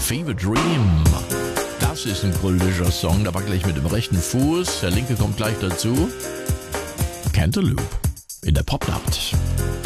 Fever Dream. Das ist ein brüllischer Song, da war gleich mit dem rechten Fuß. Der linke kommt gleich dazu. Cantaloupe in der Popnacht.